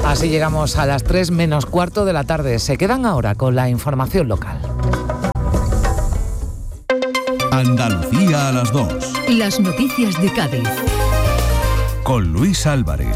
Así llegamos a las 3 menos cuarto de la tarde. Se quedan ahora con la información local. Andalucía a las 2. Las noticias de Cádiz. Con Luis Álvarez.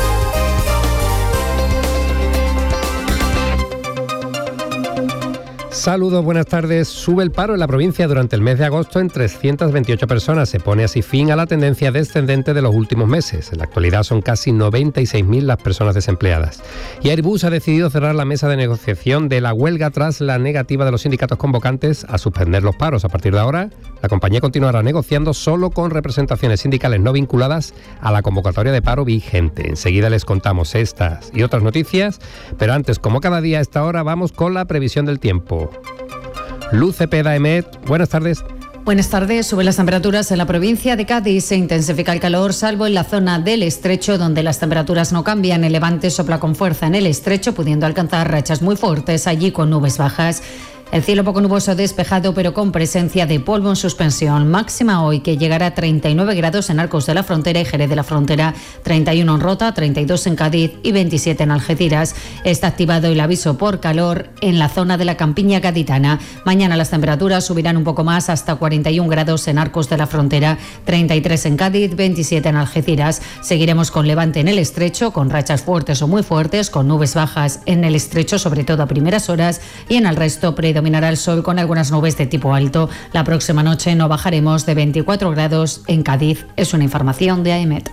Saludos, buenas tardes. Sube el paro en la provincia durante el mes de agosto en 328 personas. Se pone así fin a la tendencia descendente de los últimos meses. En la actualidad son casi 96.000 las personas desempleadas. Y Airbus ha decidido cerrar la mesa de negociación de la huelga tras la negativa de los sindicatos convocantes a suspender los paros. A partir de ahora, la compañía continuará negociando solo con representaciones sindicales no vinculadas a la convocatoria de paro vigente. Enseguida les contamos estas y otras noticias, pero antes, como cada día a esta hora, vamos con la previsión del tiempo. Luz Cepeda, EMET, buenas tardes. Buenas tardes. Suben las temperaturas en la provincia de Cádiz. Se intensifica el calor, salvo en la zona del Estrecho, donde las temperaturas no cambian. El levante sopla con fuerza en el Estrecho, pudiendo alcanzar rachas muy fuertes, allí con nubes bajas. El cielo poco nuboso despejado, pero con presencia de polvo en suspensión. Máxima hoy, que llegará a 39 grados en Arcos de la Frontera y Jerez de la Frontera, 31 en Rota, 32 en Cádiz y 27 en Algeciras. Está activado el aviso por calor en la zona de la Campiña gaditana. Mañana las temperaturas subirán un poco más hasta 41 grados en Arcos de la Frontera, 33 en Cádiz, 27 en Algeciras. Seguiremos con levante en el Estrecho, con rachas fuertes o muy fuertes, con nubes bajas en el Estrecho, sobre todo a primeras horas, y en el resto predominará el sol con algunas nubes de tipo alto. La próxima noche no bajaremos de 24 grados en Cádiz. Es una información de AEMET.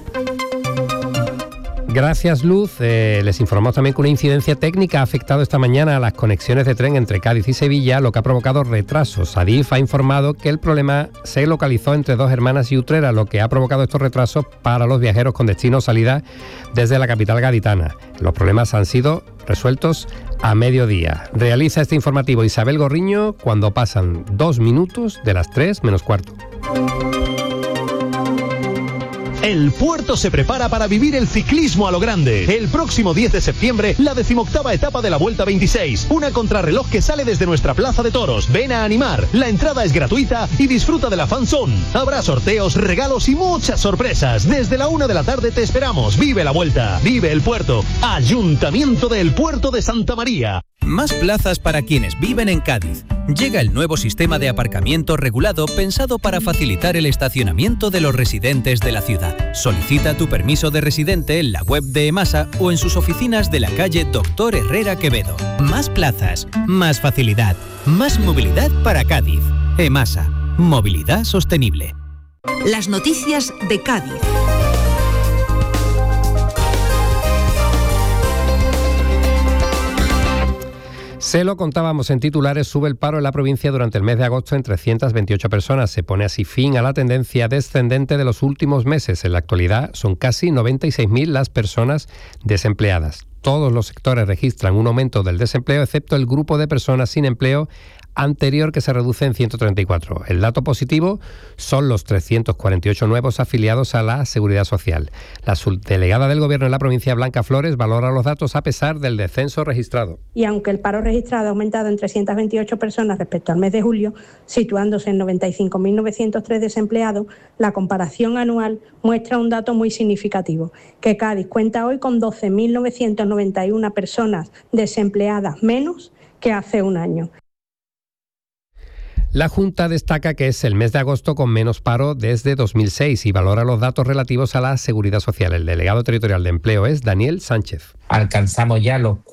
Gracias, Luz. Les informamos también que una incidencia técnica ha afectado esta mañana a las conexiones de tren entre Cádiz y Sevilla, lo que ha provocado retrasos. Adif ha informado que el problema se localizó entre Dos Hermanas y Utrera, lo que ha provocado estos retrasos para los viajeros con destino o salida desde la capital gaditana. Los problemas han sido resueltos a mediodía. Realiza este informativo Isabel Gorriño cuando pasan 2 minutos de las 3 menos cuarto. El puerto se prepara para vivir el ciclismo a lo grande. El próximo 10 de septiembre, la 18ª etapa de la Vuelta 26. Una contrarreloj que sale desde nuestra plaza de toros. Ven a animar. La entrada es gratuita y disfruta de la fan zone. Habrá sorteos, regalos y muchas sorpresas. Desde la 1 de la tarde te esperamos. Vive la Vuelta. Vive el puerto. Ayuntamiento del Puerto de Santa María. Más plazas para quienes viven en Cádiz. Llega el nuevo sistema de aparcamiento regulado pensado para facilitar el estacionamiento de los residentes de la ciudad. Solicita tu permiso de residente en la web de EMASA o en sus oficinas de la calle Doctor Herrera Quevedo. Más plazas, más facilidad, más movilidad para Cádiz. EMASA, movilidad sostenible. Las noticias de Cádiz. Se lo contábamos en titulares, sube el paro en la provincia durante el mes de agosto en 328 personas. Se pone así fin a la tendencia descendente de los últimos meses. En la actualidad son casi 96.000 las personas desempleadas. Todos los sectores registran un aumento del desempleo, excepto el grupo de personas sin empleo anterior, que se reduce en 134. El dato positivo son los 348 nuevos afiliados a la Seguridad Social. La subdelegada del Gobierno en la provincia, Blanca Flores, valora los datos a pesar del descenso registrado. Y aunque el paro registrado ha aumentado en 328 personas respecto al mes de julio, situándose en 95.903 desempleados, la comparación anual muestra un dato muy significativo, que Cádiz cuenta hoy con 12.991 personas desempleadas menos que hace un año. La Junta destaca que es el mes de agosto con menos paro desde 2006 y valora los datos relativos a la Seguridad Social. El delegado territorial de Empleo es Daniel Sánchez. Alcanzamos ya los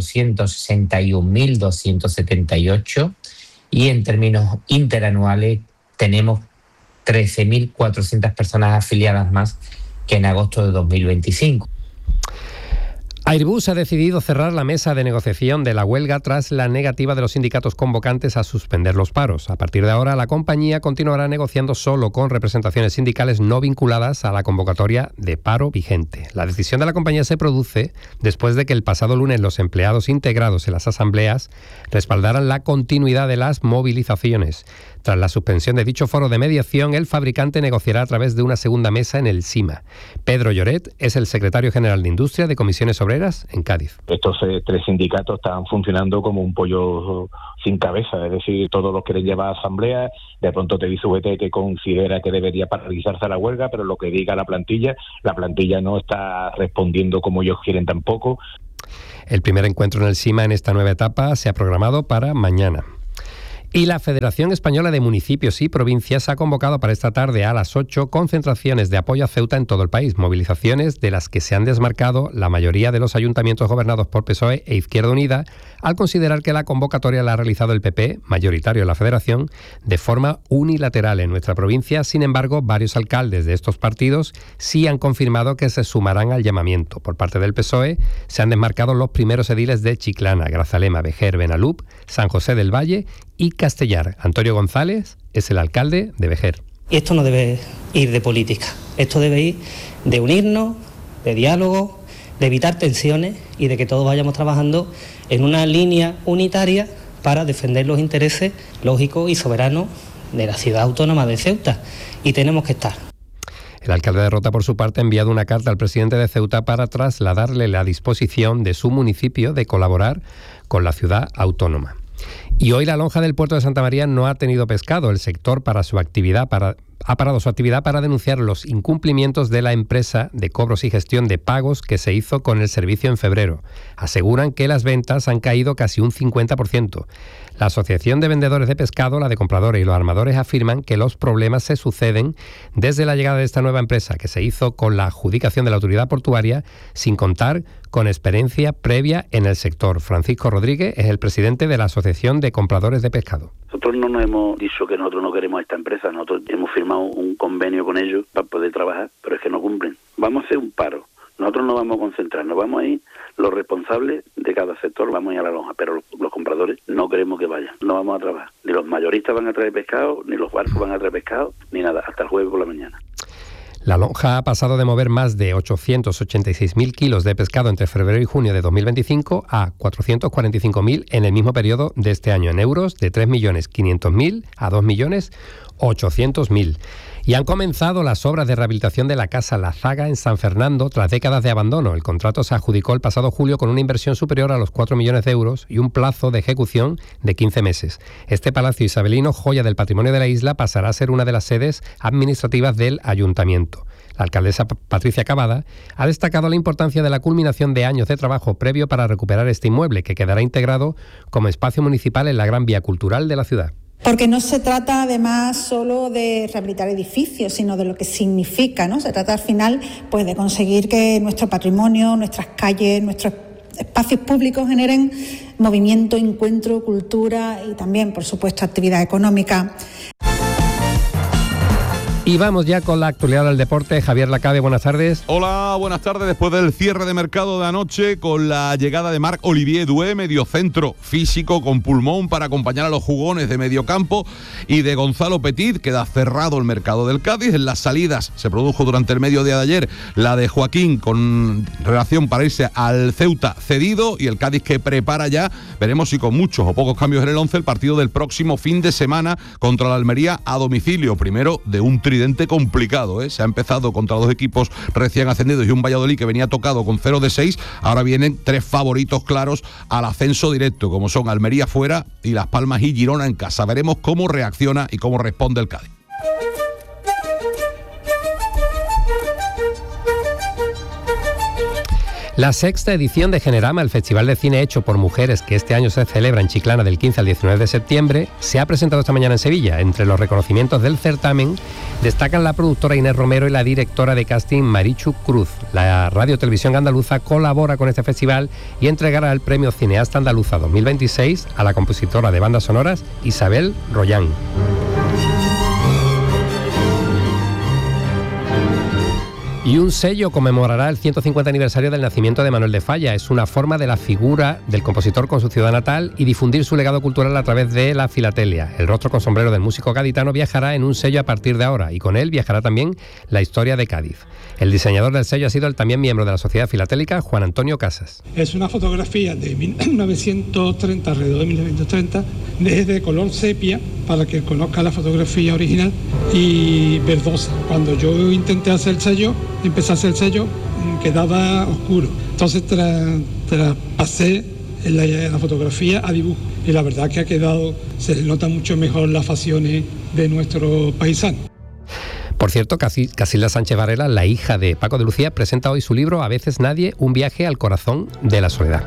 461.278 y en términos interanuales tenemos 13.400 personas afiliadas más que en agosto de 2025. Airbus ha decidido cerrar la mesa de negociación de la huelga tras la negativa de los sindicatos convocantes a suspender los paros. A partir de ahora, la compañía continuará negociando solo con representaciones sindicales no vinculadas a la convocatoria de paro vigente. La decisión de la compañía se produce después de que el pasado lunes los empleados integrados en las asambleas respaldaran la continuidad de las movilizaciones. Tras la suspensión de dicho foro de mediación, el fabricante negociará a través de una segunda mesa en el SIMA. Pedro Lloret es el secretario general de Industria de Comisiones Obreras en Cádiz. Estos 3 sindicatos están funcionando como un pollo sin cabeza, es decir, todos los quieren llevar a asamblea, de pronto te dice UGT que considera que debería paralizarse la huelga, pero lo que diga la plantilla no está respondiendo como ellos quieren tampoco. El primer encuentro en el SIMA en esta nueva etapa se ha programado para mañana. Y la Federación Española de Municipios y Provincias ha convocado para esta tarde a las 8 concentraciones de apoyo a Ceuta en todo el país, movilizaciones de las que se han desmarcado la mayoría de los ayuntamientos gobernados por PSOE e Izquierda Unida, al considerar que la convocatoria la ha realizado el PP, mayoritario de la Federación, de forma unilateral en nuestra provincia. Sin embargo, varios alcaldes de estos partidos sí han confirmado que se sumarán al llamamiento. Por parte del PSOE se han desmarcado los primeros ediles de Chiclana, Grazalema, Vejer, Benalup, San José del Valle y Castellar. Antonio González es el alcalde de Vejer. Esto no debe ir de política, esto debe ir de unirnos, de diálogo, de evitar tensiones y de que todos vayamos trabajando en una línea unitaria para defender los intereses lógicos y soberanos de la ciudad autónoma de Ceuta. Y tenemos que estar. El alcalde de Rota, por su parte, ha enviado una carta al presidente de Ceuta para trasladarle la disposición de su municipio de colaborar con la ciudad autónoma. Y hoy la lonja del puerto de Santa María no ha tenido pescado. El sector ha parado su actividad para denunciar los incumplimientos de la empresa de cobros y gestión de pagos que se hizo con el servicio en febrero. Aseguran que las ventas han caído casi un 50%. La Asociación de Vendedores de Pescado, la de compradores y los armadores afirman que los problemas se suceden desde la llegada de esta nueva empresa que se hizo con la adjudicación de la autoridad portuaria sin contar con experiencia previa en el sector. Francisco Rodríguez es el presidente de la Asociación de Compradores de Pescado. Nosotros no nos hemos dicho que nosotros no queremos esta empresa, nosotros hemos firmado un convenio con ellos para poder trabajar, pero es que no cumplen. Vamos a hacer un paro, nosotros nos vamos a concentrar, nos vamos a ir, los responsables de cada sector vamos a ir a la lonja, pero los compradores no queremos que vayan, no vamos a trabajar. Ni los mayoristas van a traer pescado, ni los barcos van a traer pescado, ni nada, hasta el jueves por la mañana. La lonja ha pasado de mover más de 886.000 kilos de pescado entre febrero y junio de 2025 a 445.000 en el mismo periodo de este año, en euros de 3.500.000 a 2.800.000. Y han comenzado las obras de rehabilitación de la Casa La Zaga en San Fernando tras décadas de abandono. El contrato se adjudicó el pasado julio con una inversión superior a los 4 millones de euros y un plazo de ejecución de 15 meses. Este palacio isabelino, joya del patrimonio de la isla, pasará a ser una de las sedes administrativas del ayuntamiento. La alcaldesa Patricia Cavada ha destacado la importancia de la culminación de años de trabajo previo para recuperar este inmueble, que quedará integrado como espacio municipal en la Gran Vía Cultural de la ciudad. Porque no se trata además solo de rehabilitar edificios, sino de lo que significa, ¿no? Se trata al final pues de conseguir que nuestro patrimonio, nuestras calles, nuestros espacios públicos generen movimiento, encuentro, cultura y también, por supuesto, actividad económica. Y vamos ya con la actualidad del deporte. Javier Lacabe, buenas tardes. Hola, buenas tardes. Después del cierre de mercado de anoche, con la llegada de Marc-Olivier Doué, mediocentro físico con pulmón para acompañar a los jugones de mediocampo, y de Gonzalo Petit, queda cerrado el mercado del Cádiz. En las salidas se produjo durante el mediodía de ayer la de Joaquín con relación para irse al Ceuta cedido, y el Cádiz que prepara ya, veremos si con muchos o pocos cambios en el 11, el partido del próximo fin de semana contra la Almería a domicilio. Primero de un tridente complicado, ¿eh? Se ha empezado contra dos equipos recién ascendidos y un Valladolid que venía tocado con 0-6. Ahora vienen tres favoritos claros al ascenso directo, como son Almería fuera y Las Palmas y Girona en casa. Veremos cómo reacciona y cómo responde el Cádiz. La sexta edición de Generama, el festival de cine hecho por mujeres que este año se celebra en Chiclana del 15 al 19 de septiembre, se ha presentado esta mañana en Sevilla. Entre los reconocimientos del certamen destacan la productora Inés Romero y la directora de casting Marichu Cruz. La Radio Televisión Andaluza colabora con este festival y entregará el premio Cineasta Andaluza 2026 a la compositora de bandas sonoras Isabel Royán. Y un sello conmemorará el 150 aniversario del nacimiento de Manuel de Falla. Es una forma de la figura del compositor con su ciudad natal y difundir su legado cultural a través de la filatelia. El rostro con sombrero del músico gaditano viajará en un sello a partir de ahora, y con él viajará también la historia de Cádiz. El diseñador del sello ha sido el también miembro de la Sociedad Filatélica, Juan Antonio Casas. Es una fotografía de 1930, alrededor de 1930, desde color sepia, para que conozca la fotografía original, y verdosa. Cuando yo empecé a hacer el sello, quedaba oscuro. Entonces traspasé la fotografía a dibujo, y la verdad que ha quedado, se nota mucho mejor las facciones de nuestro paisano. Por cierto, Casilda Sánchez Varela, la hija de Paco de Lucía, presenta hoy su libro A veces nadie, un viaje al corazón de la soledad.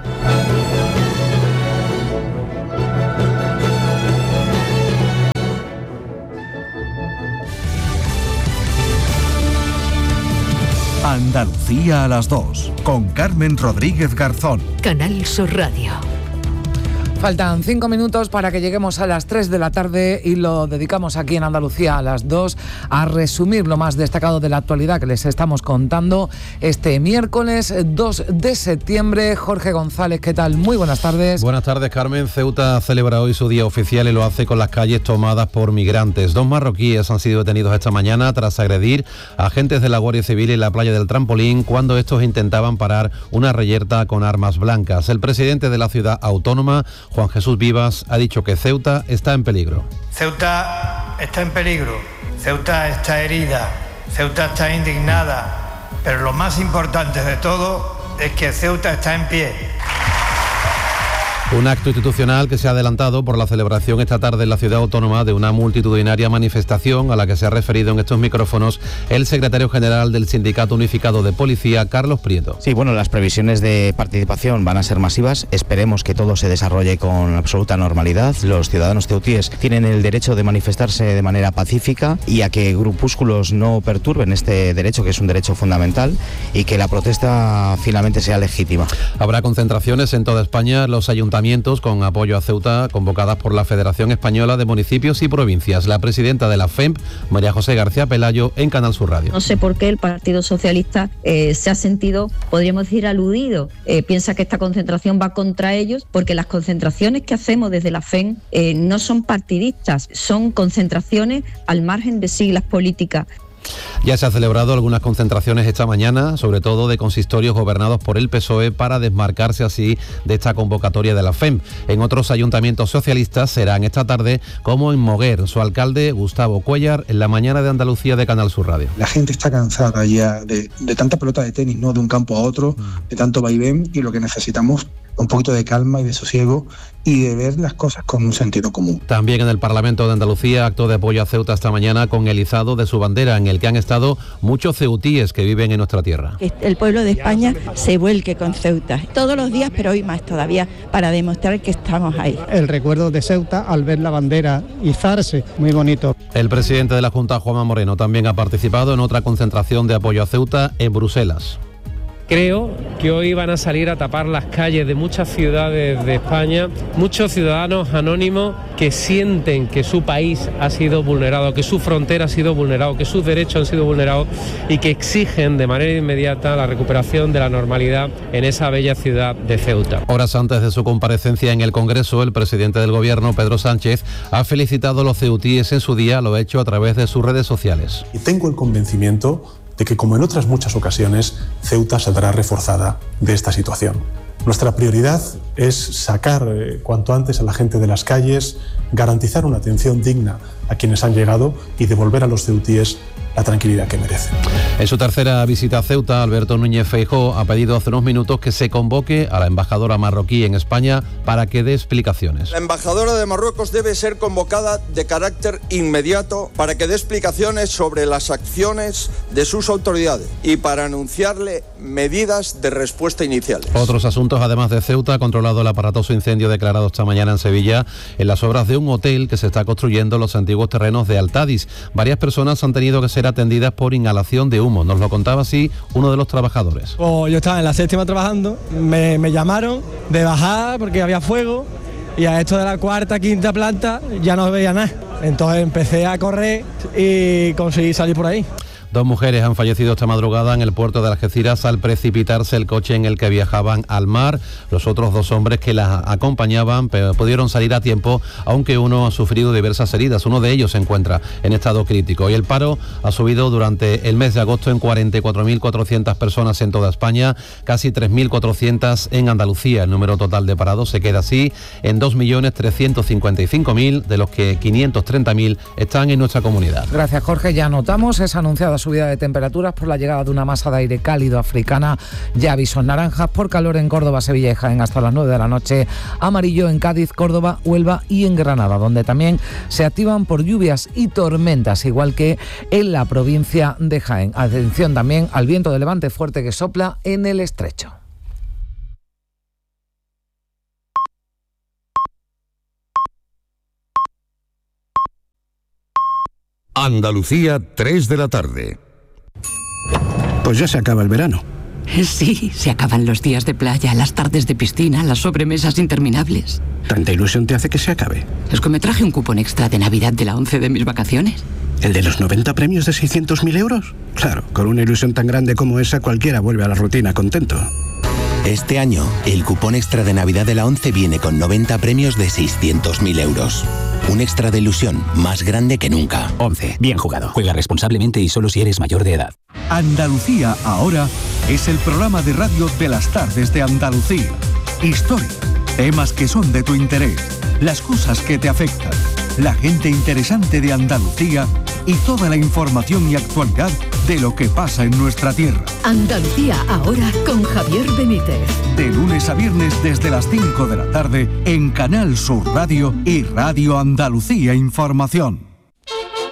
Andalucía a las 2, con Carmen Rodríguez Garzón. Canal Sur Radio. Faltan 5 minutos para que lleguemos a las 3 de la tarde y lo dedicamos aquí en Andalucía a las 2 a resumir lo más destacado de la actualidad que les estamos contando este miércoles 2 de septiembre. Jorge González, ¿qué tal? Muy buenas tardes. Buenas tardes, Carmen. Ceuta celebra hoy su día oficial y lo hace con las calles tomadas por migrantes. 2 marroquíes han sido detenidos esta mañana tras agredir a agentes de la Guardia Civil en la playa del Trampolín cuando estos intentaban parar una reyerta con armas blancas. El presidente de la ciudad autónoma, Juan Jesús Vivas, ha dicho que Ceuta está en peligro. Ceuta está en peligro, Ceuta está herida, Ceuta está indignada, pero lo más importante de todo es que Ceuta está en pie. Un acto institucional que se ha adelantado por la celebración esta tarde en la ciudad autónoma de una multitudinaria manifestación a la que se ha referido en estos micrófonos el secretario general del Sindicato Unificado de Policía, Carlos Prieto. Sí, bueno, las previsiones de participación van a ser masivas. Esperemos que todo se desarrolle con absoluta normalidad. Los ciudadanos ceutíes tienen el derecho de manifestarse de manera pacífica y a que grupúsculos no perturben este derecho, que es un derecho fundamental, y que la protesta finalmente sea legítima. Habrá concentraciones en toda España. Los ayuntamientos con apoyo a Ceuta, convocadas por la Federación Española de Municipios y Provincias. La presidenta de la FEMP, María José García Pelayo, en Canal Sur Radio. No sé por qué el Partido Socialista se ha sentido, podríamos decir, aludido. Piensa que esta concentración va contra ellos, porque las concentraciones que hacemos desde la FEMP no son partidistas, son concentraciones al margen de siglas políticas. Ya se han celebrado algunas concentraciones esta mañana, sobre todo de consistorios gobernados por el PSOE, para desmarcarse así de esta convocatoria de la FEMP. En otros ayuntamientos socialistas serán esta tarde, como en Moguer. Su alcalde, Gustavo Cuéllar, en la mañana de Andalucía de Canal Sur Radio. La gente está cansada ya de tanta pelota de tenis, ¿no? De un campo a otro, de tanto vaivén, y lo que necesitamos un poquito de calma y de sosiego y de ver las cosas con un sentido común. También en el Parlamento de Andalucía, acto de apoyo a Ceuta esta mañana con el izado de su bandera, en el que han estado muchos ceutíes que viven en nuestra tierra. Que el pueblo de España se vuelque con Ceuta todos los días, pero hoy más todavía, para demostrar que estamos ahí. El recuerdo de Ceuta al ver la bandera izarse, muy bonito. El presidente de la Junta, Juanma Moreno, también ha participado en otra concentración de apoyo a Ceuta en Bruselas. Creo que hoy van a salir a tapar las calles de muchas ciudades de España, muchos ciudadanos anónimos que sienten que su país ha sido vulnerado, que su frontera ha sido vulnerado, que sus derechos han sido vulnerados y que exigen de manera inmediata la recuperación de la normalidad en esa bella ciudad de Ceuta. Horas antes de su comparecencia en el Congreso, el presidente del Gobierno, Pedro Sánchez, ha felicitado a los ceutíes en su día, lo ha hecho a través de sus redes sociales. Y tengo el convencimiento de que, como en otras muchas ocasiones, Ceuta saldrá reforzada de esta situación. Nuestra prioridad es sacar cuanto antes a la gente de las calles, garantizar una atención digna a quienes han llegado y devolver a los ceutíes la tranquilidad que merecen. En su tercera visita a Ceuta, Alberto Núñez Feijóo ha pedido hace unos minutos que se convoque a la embajadora marroquí en España para que dé explicaciones. La embajadora de Marruecos debe ser convocada de carácter inmediato para que dé explicaciones sobre las acciones de sus autoridades y para anunciarle medidas de respuesta iniciales. Otros asuntos, además de Ceuta, ha controlado el aparatoso incendio declarado esta mañana en Sevilla en las obras de un hotel que se está construyendo en los antiguos terrenos de Altadis. Varias personas han tenido que ser atendidas por inhalación de humo. Nos lo contaba así uno de los trabajadores. Yo estaba en la 7ª trabajando, me llamaron de bajar porque había fuego y a esto de la 4ª, 5ª planta ya no veía nada. Entonces empecé a correr y conseguí salir por ahí. 2 mujeres han fallecido esta madrugada en el puerto de Algeciras al precipitarse el coche en el que viajaban al mar. Los otros 2 hombres que las acompañaban pudieron salir a tiempo, aunque uno ha sufrido diversas heridas. Uno de ellos se encuentra en estado crítico. Y el paro ha subido durante el mes de agosto en 44.400 personas en toda España, casi 3.400 en Andalucía. El número total de parados se queda así en 2.355.000, de los que 530.000 están en nuestra comunidad. Gracias, Jorge. Ya anotamos esa anunciada la subida de temperaturas por la llegada de una masa de aire cálido africana. Ya avisos naranjas por calor en Córdoba, Sevilla y Jaén hasta las 9 de la noche. Amarillo en Cádiz, Córdoba, Huelva y en Granada, donde también se activan por lluvias y tormentas, igual que en la provincia de Jaén. Atención también al viento de levante fuerte que sopla en el estrecho. Andalucía, 3 de la tarde. Pues ya se acaba el verano. Sí, se acaban los días de playa, las tardes de piscina, las sobremesas interminables. ¿Tanta ilusión te hace que se acabe? Es que me traje un cupón extra de Navidad de la 11 de mis vacaciones. ¿El de los 90 premios de 600.000 euros? Claro, con una ilusión tan grande como esa cualquiera vuelve a la rutina contento. Este año, el cupón extra de Navidad de la 11 viene con 90 premios de 600.000 euros. Un extra de ilusión más grande que nunca. 11. Bien jugado. Juega responsablemente y solo si eres mayor de edad. Andalucía ahora es el programa de radio de las tardes de Andalucía. Historia, temas que son de tu interés, las cosas que te afectan, la gente interesante de Andalucía y toda la información y actualidad de lo que pasa en nuestra tierra. Andalucía ahora con Javier Benítez. De lunes a viernes desde las 5 de la tarde en Canal Sur Radio y Radio Andalucía Información.